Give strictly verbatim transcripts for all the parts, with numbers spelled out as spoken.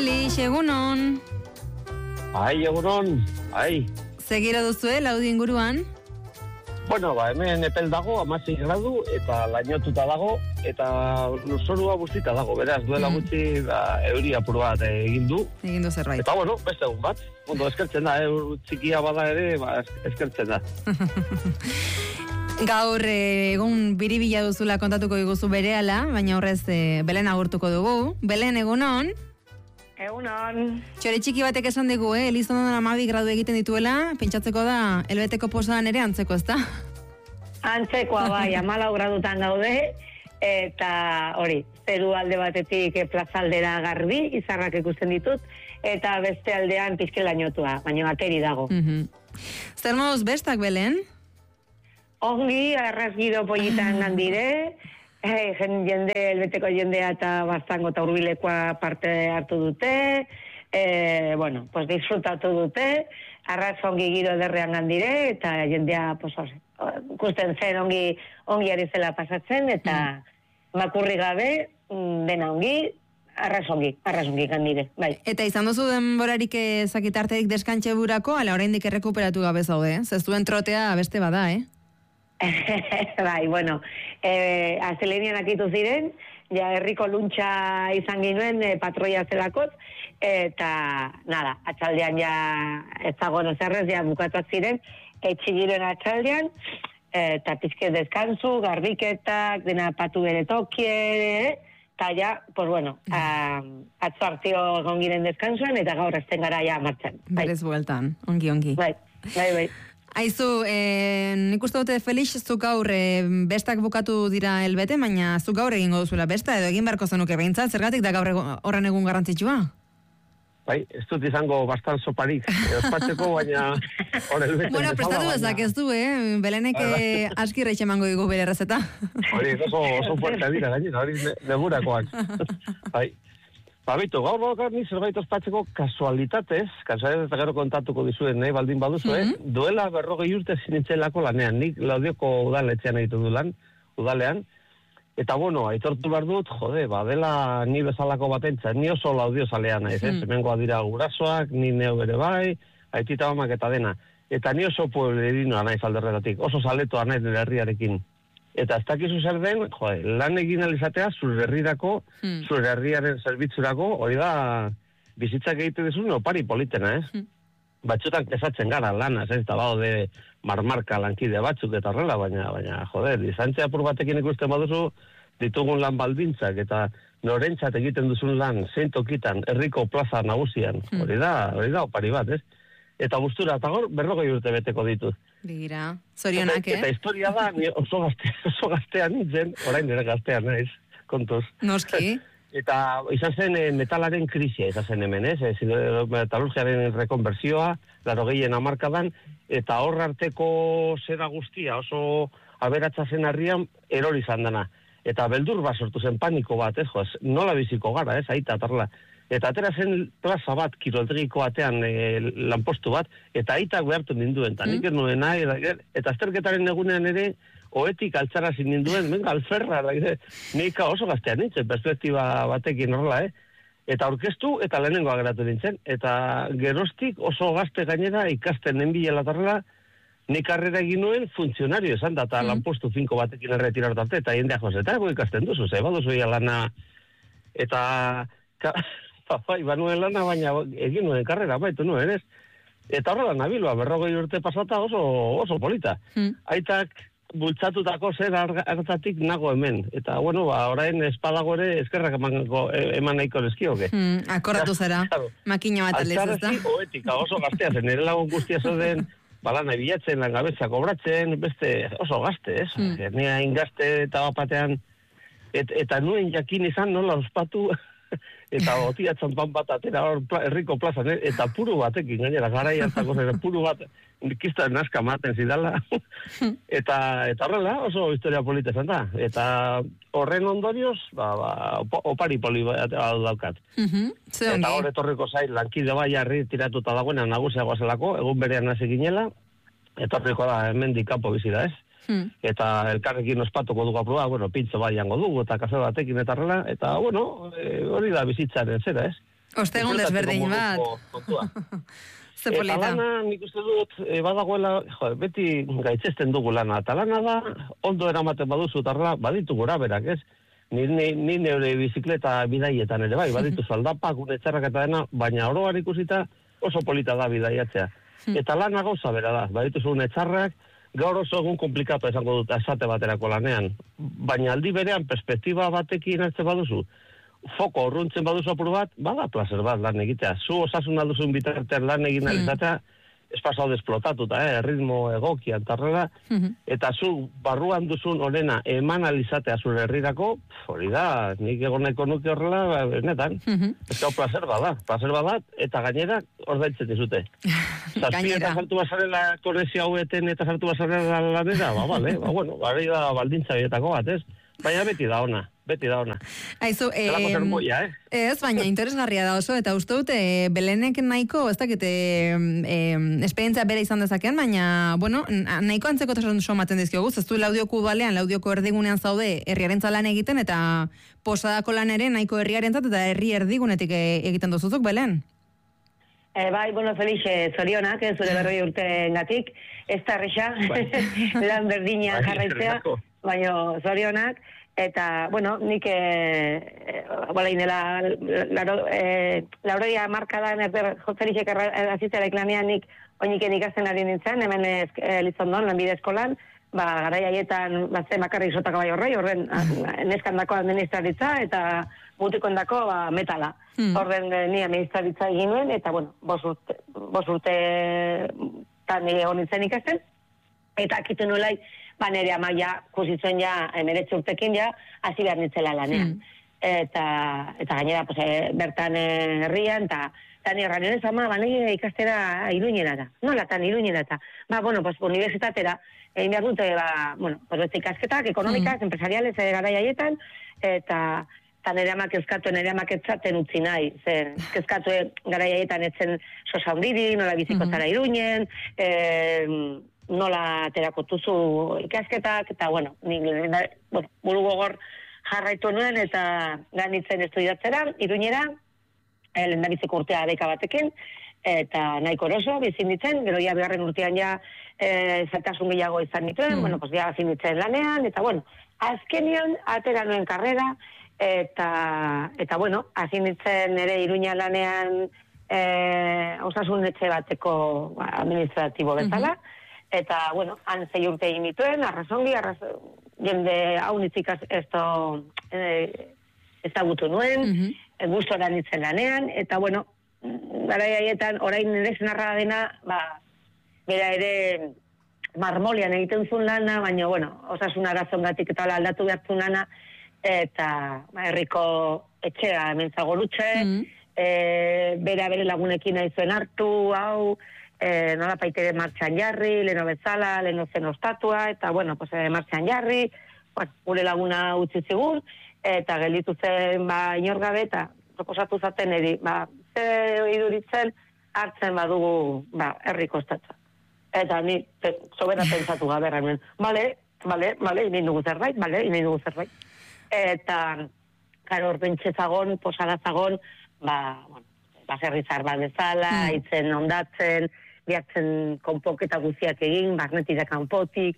Felix, egunon. Ai, egunon, ai. Zegiro duzue, laudi inguruan? Bueno, ba, hemen epel dago, amasei gradu, eta lainotuta dago, eta lurzorua guztita dago, beraz, duela Mm. gutxi, ba, euri apur bat egin du. Egin du zerbait. Eta, bueno, beste egun bat, ondo eskertzen da, eur txikia bada ere, ba, eskertzen da. Gaur eh, egun biribila duzula kontatuko diguzu berehala, baina horrez eh, Belen agurtuko dugu. Belen, egunon? Egunon. Txore txiki batek esan digu, eh? Elizondon amabi gradu egiten dituela, pentsatzeko da, helbeteko posadan ere antzeko, ezta? Antzekoa bai, amalau gradutan gaude, eta hori, zeru alde batetik plazaldera garbi, izarrak ikusten ditut, eta beste aldean pizke lainotua, baina ateri dago. Mhm. Zer moduz bestak, Belen? Ongi, arrazgido pollitan handire, eh, jende, elbeteko jendea eta bastango eta hurbilekoa parte hartu dute, eh, bueno, pues disfrutatu dute, arraz ongi giro ederrean handire, eta jendea, pues, ose, ikusten zen ongi, ongi ari zela pasatzen, eta mm. makurri gabe, dena ongi, arraz ongi, arraz ongi gandire, bai. Eta izan duzu denborarik ezakitartedik deskantxe burako, ala oraindik errekuperatu gabe zaude, eh? Zestuen trotea beste bada, eh? Bai, bueno, eh, aztelenian akitu ziren, ja herriko luntxa izan ginuen eh, patroia zelakot, eta nada, atxaldean ja ez dagoen zerrez, ja bukatuak ziren, etxigiren atxaldean, eta pizke deskansu, garbiketak, dena patu bere tokie, eta ja, pues bueno, atzo hartio egon giren deskansuan, eta gaur azten gara ja martxan. Bai. Berez bueltan, ongi, ongi. Bai, bai, bai. Aizu, eh, nik uste dute Felix, zuk gaur eh, bestak bukatu dira helbete, baina zuk gaur egingo duzuela besta, edo egin beharko zenuke behintzat, zergatik da gaur egun, horren egun garrantzitsua? Bai, ez dut izango bastan soparik, ospatzeko, baina hor helbete. Bueno, prestatu bezak ez du, eh? Belenek eh, aski reixe emango digu bere errezeta. Hori, oso, oso fuertea dira, gainera, hori ne, negurakoak. Bai. Ba, bitu, gaur gaur ni zerbait ospatzeko kasualitatez, kasualitatez eta gero kontatuko dizuen, nahi baldin baduzu, eh? Mm-hmm. Duela berrogei urte zinitzelako lanean, nik Laudioko udaletxean egiten du lan, udalean, eta bueno, aitortu behar dut, jode, ba, dela ni bezalako batentza, ni oso Laudio zalean naiz, eh? Hemengoa dira gurasoak, ni neu ere bai, aitita mamak eta dena. Eta ni oso pueblerinoa naiz alderretatik, oso zaletoa naiz nire herriarekin. Eta ez dakizu zer den, jode, lan egin alizatea zure herrirako, hmm. zure herriaren zerbitzurako, hori da bizitzak egiten dizun opari politena, ez? Hmm. Batzutan kesatzen gara lanaz, ez? Eta baude marmarka lankide batzuk eta horrela, baina, baina jode, distantzia apur batekin ikusten baduzu, ditugun lan baldintzak eta norentzat egiten duzun lan zein tokitan herriko plaza nagusian, hmm. hori da, hori da opari bat, ez? Eta gustura, eta gaur berrogei urte beteko ditut. Begira, zorionak, eh? Eta historia da, oso, gazte, oso gaztean nintzen, orain nire gaztean, naiz, kontuz. Noski. Eta izan zen e, metalaren krisia, izan zen hemen, ez? E, metalurgiaren rekonbersioa, laro gehien amarkadan, eta hor arteko zera guztia, oso aberatza zen harrian, erori izan dena. Eta beldur bat sortu zen paniko bat, ez? Joaz, nola biziko gara, ez? Aita, atarla. Eta atera zen plaza bat, kiroltegiko batean e, lanpostu bat, eta aitak behartu ninduen, eta nik ez nuen nahi, eta, eta azterketaren egunean ere, oetik altzarazin ninduen, venga, alferra, nik oso gaztean nintzen, perspektiba batekin horrela, eh? Eta orkestu, eta lehenengoa geratu nintzen, eta gerostik oso gazte gainera ikasten nenbilela tarrela, nik karrera egin nuen funtzionario esan da, eta mm. lanpostu finko batekin erretirar arte, eta jendea jose, ikasten duzu, ze, baduzu lana, eta... Ka, Bai, banuen lana, baina egin nuen karrera, baitu nuen, ez? Eta horrela nabilua, berrogei urte pasata oso, oso polita. Hmm. Aitak bultzatutako zer hartatik nago hemen. Eta, bueno, ba, orain espadago ere eskerrak emango, eman nahiko lezkioke. Hmm, akordatu zera, claro. Makina bat alez, ez da? Altzarazi, oetika, oso gaztea zen, ere lagun guztia zoden, balana bilatzen, langabetza kobratzen, beste oso gazte, ez? Hmm. Nea ingazte eta bapatean, et, eta nuen jakin izan nola ospatu... eta otia txampan bat atera hor pla, herriko plazan, eh? Eta puru batekin, gainera, garai hartako zer, puru bat, nikizta naska maten zidala, eta eta horrela oso historia polita esan da, eta horren ondorioz, ba, ba, opari poli bat daukat. Uh-huh. Eta hor etorriko zain, lankide bai harri tiratuta dagoena nagusiagoa zelako, egun berean hasi ginela, etorriko da hemendik kanpo bizi da, ez? Hmm. Eta elkarrekin ospatuko dugu aproba, bueno, pintzo bai jango dugu, eta kafe batekin eta horrela, eta, bueno, e, hori da bizitzaren zera, ez? Ostegun desberdin bat. Ze polita. Eta lana, nik uste dut, e, badagoela, jo, beti gaitzesten dugu lana. Eta lana da, ondo eramaten baduzu, tarra, baditu gora berak, ez? Ni, ni, ni neure bizikleta bidaietan ere bai, baditu aldapak, une txarrak eta dena, baina oroan ikusita oso polita da bidaiatzea. Eta lana gauza bera da, baditu une txarrak, gaur oso egun komplikatu esango dut esate baterako lanean. Baina aldi berean, perspektiba batekin hartzen baduzu, foko urruntzen baduzu apur bat, bada placer bat lan egitea. Zu osasun alduzun bitartean lan egin alizatea, ez pasau desplotatuta, eh, ritmo egokian tarrera, eta zu barruan duzun horrena eman alizatea zure herrirako, hori da, nik egoneko nuke horrela, netan, ez gau placer bat da, placer bat da, eta gainera ordaitzen dizute. Zazpietan sartu basarela konexio haueten eta sartu basarela lanera, ba, bale, ba, bueno, bari da baldintza bietako bat, ez? Baina beti da ona, beti da ona. Aizu, eh, moia, eh? ez, baina interesgarria da oso, eta uste dut, eh, Belenek nahiko, ez dakit, eh, eh, esperientzia bere izan dezaken, baina, bueno, nahiko antzeko tasun somaten dizkiogu, ez du Laudioko udalean, Laudioko erdigunean zaude herriarentza lan egiten, eta Posadako lan ere nahiko herriarentzat, eta herri erdigunetik egiten duzuzuk, Belen? E, bai, bueno, Felixe, zorionak, ez zure berroi urteengatik, ez da erresa, lan berdina jarraitzea, baina zorionak, eta, bueno, nik, e, bola inela, lauroia markadan, Felixek azizarek lanean nik, oiniken ikasten ari nintzen, hemen Elizondon, lanbide eskolan, ba, garai haietan, batzen bakarrik sotako bai horrei, horren neskandako administraritza, eta mutikondako ba, metala. Hmm. Horren ni administraritza egin nuen, eta, bueno, bos urte, bos urte tan egon nintzen ikasten, eta akitu nolai, ba, nire amaia kusitzen ja, emeretzi urtekin ja, hasi behar nintzela lanean. Hmm. Eta, eta gainera, pues, e, bertan herrian, eta tan erranionez, ama, ba, nire ikastera iruñera da. Nola, tan iruñera da. Ba, bueno, pues, universitatera, egin behar dute, ba, bueno, pues, beste ikasketak, ekonomikak, mm. empresariales, e, garai haietan, eta eta nire amak euskatu, nire amak etzaten utzi nahi, zer, euskatu garai haietan etzen sosa hundiri, nola biziko zara iruñen, e, nola terakotuzu ikasketak, eta, bueno, ni, bueno, buru gogor jarraitu nuen, eta ganitzen estudiatzera, iruñera, e, lehen da biziko urtea beka batekin, eta nahiko eroso, bizin ditzen, gero ja beharren urtean ja e, zertasun gehiago izan dituen, mm. bueno, pues ja bizin ditzen lanean, eta bueno, azkenian atera nuen karrera, eta, eta bueno, hasi nintzen ere Iruña lanean e, osasun etxe bateko administratibo bezala, mm-hmm. eta bueno, han zei urte egin dituen, arrazongi, arraz, jende hau nitzikaz esto e, ezagutu nuen, mm-hmm. gustora nintzen lanean, eta bueno, garai haietan, orain nire zenarra dena, ba, bera ere marmolian egiten zuen lana, baina, bueno, osasun arazongatik eta aldatu behartzen lana, eta ba, herriko etxera hemen zagorutxe, mm. e, bera bere lagunekin nahi zuen hartu, hau, e, nola paitere martxan jarri, leno bezala, leno zen ostatua, eta, bueno, pues, e, martxan jarri, bueno, gure laguna utzi zigun, eta gelditu zen, ba, inorgabe, eta proposatu zaten eri, ba, ze iduritzen, hartzen badugu, ba, herriko ostatua. Eta ni, pe, sobera pentsatu gabe, hemen, bale, bale, bale, inen dugu zerbait, bale, inen dugu zerbait. Eta, karo, orpentxe zagon, posada zagon, ba, bueno, baserrizar bat bezala, mm. itzen ondatzen, biatzen konpoketa guziak egin, barnetira kanpotik,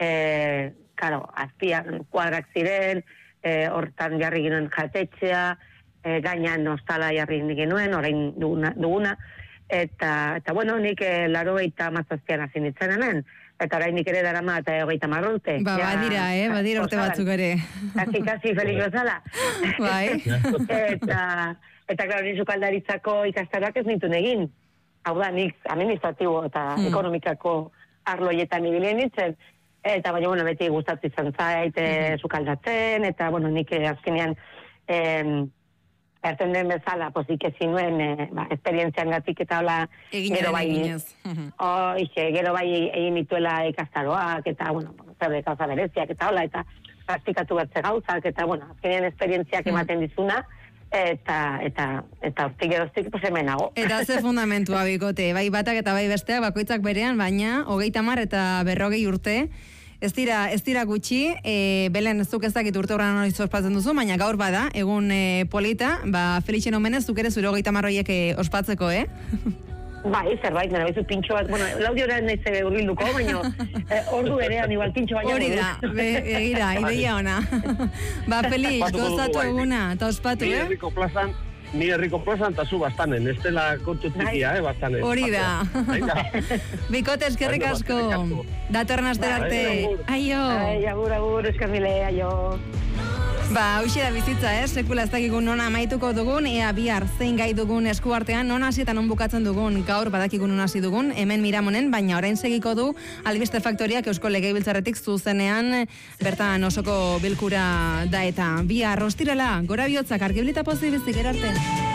e, karo, azpian kuadrak ziren, e, hortan jarri ginen jatetxea, e, gainan ostala jarri genuen, orain duguna, duguna eta, eta, bueno, nik e, laro eta mazazpian hasi nintzen hemen, eta orainik ere darama eta hogeita hamar urte. Ba, ja, badira, eh? Badira urte batzuk ere. Kasi, kasi, Felix bezala. Bai. eta, eta, klaro, nizu kaldaritzako ikastaroak ez nintun egin. Hau da, nik administratibo eta hmm. ekonomikako arloietan ibilen nintzen. Eta, baina, bueno, beti gustatu izan zait, hmm. sukaldatzen, eta, bueno, nik azkenean, eh, erten den bezala, pozik ezin nuen, e, ba, esperientzian gatik eta hola, gero bai, o, ike, gero bai egin dituela ikastaroak, eta, bueno, zerbe kauza bereziak eta hola, eta praktikatu bertze gauzak, eta, bueno, azkenean esperientziak ematen dizuna, eta, eta, eta hortik geroztik, pues hemen nago. Eta ze fundamentua bikote, bai batak eta bai besteak, bakoitzak berean, baina, hogeita hamar eta berrogei urte, Ez dira, ez dira gutxi, e, Belen, zuk ez dakit urte horren hori ospatzen duzu, baina gaur bada, egun e, polita, ba, Felixen omenez, zuk ere zure hogeita marroiek e, ospatzeko, eh? Bai, zerbait, nara bezu pintxo bat, bueno, laudio orain nahiz ebe urbilduko, baina eh, ordu berean igual pintxo baina. Hori da, begira, ideia ona. Ba, Felix, gozatu eguna, eta ospatu, eh? Ni herriko plazan, ni herriko plazan, eta zu bastanen, ez dela kontu txikia, eh, bastanen. Hori da. Bikote, eskerrik asko. Datorren astera arte. Aio. Ai, agur, agur, eskamile, aio. Ba, hauxe da bizitza, eh? Sekula ez dakigun nona amaituko dugun, ea bihar zein gai dugun eskuartean, non hasi eta non bukatzen dugun, gaur badakigun non hasi dugun, hemen Miramonen, baina orain segiko du Albiste Faktoriak Eusko Legebiltzarretik zuzenean, bertan osoko bilkura da eta bihar ostirala, gora bihotzak, argiblita pozi bizik erarte.